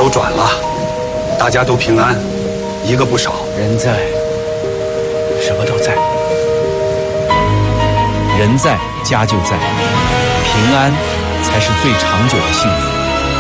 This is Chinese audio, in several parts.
都转了，大家都平安，一个不少。 人在，什么都在。人在，家就在，平安才是最长久的幸福。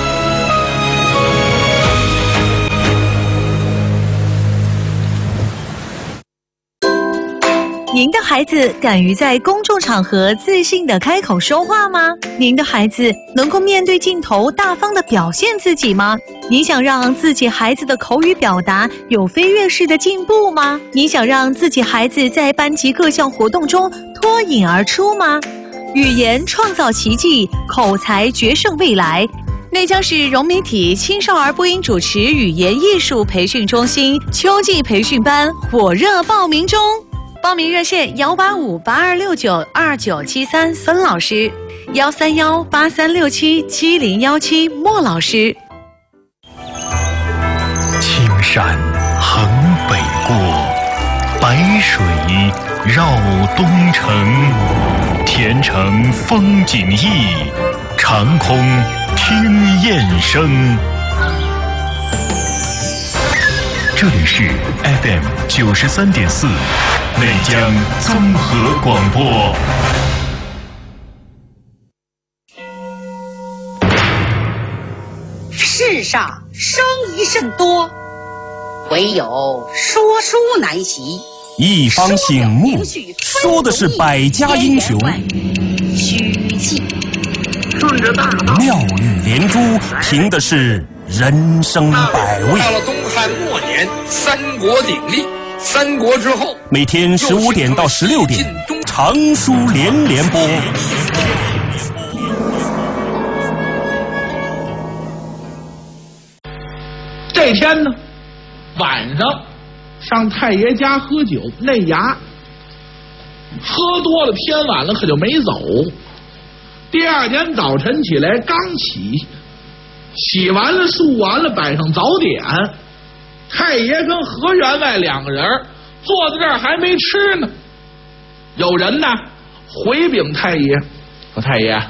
您的孩子敢于在公众场合自信地开口说话吗？您的孩子能够面对镜头大方地表现自己吗？你想让自己孩子的口语表达有飞跃式的进步吗？你想让自己孩子在班级各项活动中脱颖而出吗？语言创造奇迹，口才决胜未来。内江市融媒体青少儿播音主持语言艺术培训中心秋季培训班火热报名中。报名热线18582692973孙老师，13183677017莫老师。 青山横北过，白水绕东城，天成风景异，长空听雁声。这里是 FM 93.4内江综合广播。 世上生疑甚多，唯有说书难习。 一方醒目，说的是百家英雄。 虚记顺着大道，妙语连珠，凭的是人生百味。 到了东汉末年，三国鼎立，三国之后， 每天15点到16点，长书连连播。 这天呢，晚上上太爷家喝酒，那衙喝多了，天晚了可就没走。第二天早晨起来，刚起，洗完了漱完了，摆上早点，太爷跟何员外两个人坐在这儿还没吃呢。有人呢回禀太爷说：“太爷，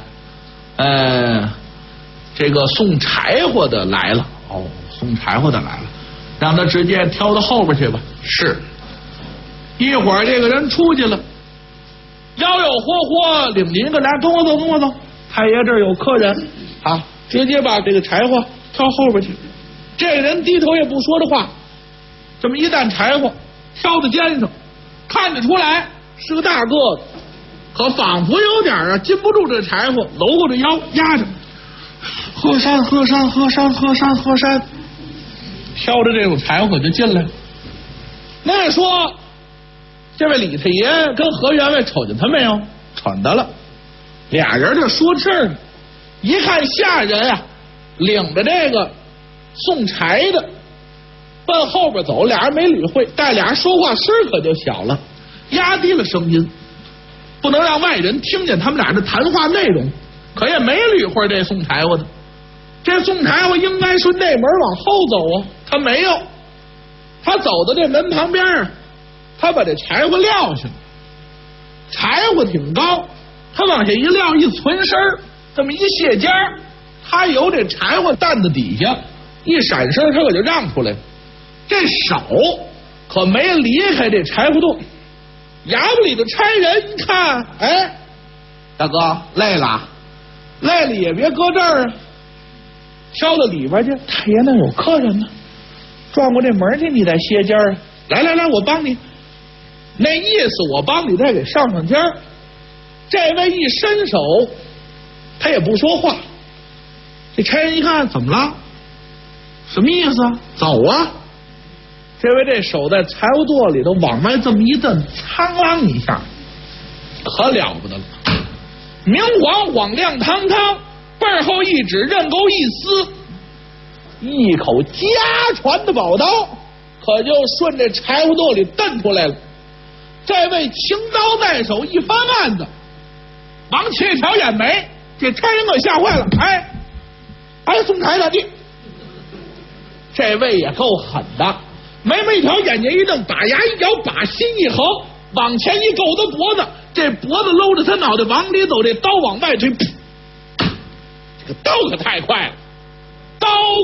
这个送柴火的来了。”哦，送柴火的来了，让他直接挑到后边去吧。是。一会儿这个人出去了，吆吆喝喝领进一个来，跟我走，跟我走。太爷这儿有客人啊，直接把这个柴火挑后边去。这个人低头也不说的话，这么一担柴火挑在肩上，看得出来是个大个子，可仿佛有点禁不住这柴火，搂过着腰压着。喝山喝山喝山喝山喝山，挑着这种柴火就进来了。那说这位李太爷跟何员外瞅见他没有？瞅到了，俩人这说事儿呢。一看下人啊，领着这个送柴的奔后边走，俩人没理会，但俩人说话声可就小了，压低了声音，不能让外人听见他们俩的谈话内容。可也没理会这送柴火的，这送柴火应该顺这门往后走啊，他没有，他走到这门旁边啊，他把这柴火撂下了，柴火挺高，他往下一撂，一存身，这么一卸尖，他由这柴火担子底下一闪身，他可就让出来了，这手可没离开这柴火垛。衙门里的差人一看，哎，大哥累了。累了也别搁这儿啊，挑到里边去。太爷那有客人呢，转过这门去，你再歇尖儿。来来来，我帮你。那意思我帮你再给上上尖儿。这位一伸手，他也不说话。这差人一看，怎么了？什么意思啊？走啊！这位这手在柴火垛里头往外这么一蹬，苍啷一下，可了不得了。明晃晃亮堂堂，背后一指，刃钩一撕，一口家传的宝刀可就顺这柴火垛里蹬出来了。这位情刀在手，一翻案子往起一挑眼眉，这差人可吓坏了。哎，送柴的你，这位也够狠的，眉毛一挑，眼睛一瞪，把牙一咬，把心一横，往前一勾他脖子，这脖子搂着他脑袋往里走，这刀往外推，这个刀可太快了，刀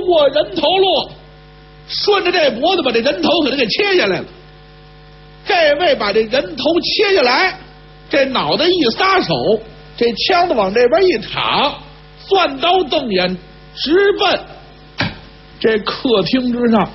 过人头路，顺着这脖子把这人头给他给切下来了。这位把这人头切下来，这脑袋一撒手，这枪子往这边一插，钻刀瞪眼直奔这客厅之上。